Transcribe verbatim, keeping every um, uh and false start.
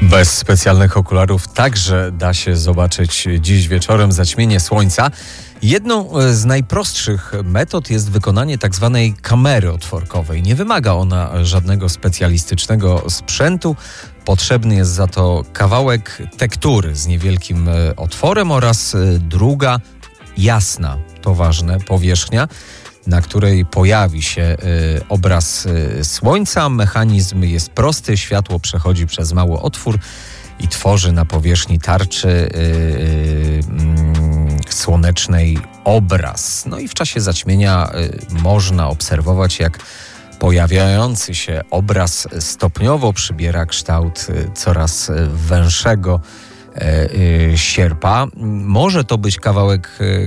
Bez specjalnych okularów także da się zobaczyć dziś wieczorem zaćmienie słońca. Jedną z najprostszych metod jest wykonanie tak zwanej kamery otworkowej. Nie wymaga ona żadnego specjalistycznego sprzętu. Potrzebny jest za to kawałek tektury z niewielkim otworem oraz druga, jasna, to ważne, powierzchnia, na której pojawi się y, obraz y, słońca. Mechanizm jest prosty, światło przechodzi przez mały otwór i tworzy na powierzchni tarczy y, y, y, słonecznej obraz. No i w czasie zaćmienia y, można obserwować, jak pojawiający się obraz stopniowo przybiera kształt y, coraz węższego y, y, sierpa. Może to być kawałek y,